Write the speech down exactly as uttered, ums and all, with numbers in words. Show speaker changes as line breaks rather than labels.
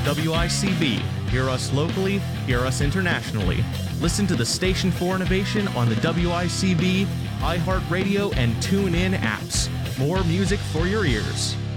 W I C B. Hear us locally, hear us internationally. Listen to the Station for Innovation on the W I C B, iHeartRadio, and TuneIn apps. More music for your ears.